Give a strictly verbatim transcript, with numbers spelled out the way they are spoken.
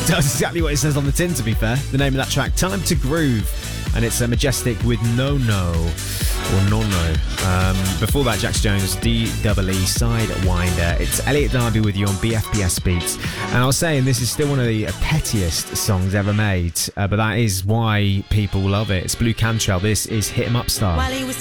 does exactly what it says on the tin, to be fair. The name of that track, Time to Groove. And it's a Majestic with No No, or No No. Um, before that, Jax Jones, D E E Sidewinder. It's Elliot Darby with you on B F P S Beats. And I was saying this is still one of the pettiest songs ever made, uh, but that is why people love it. It's Blue Cantrell. This is Hit 'Em Up Style. While he was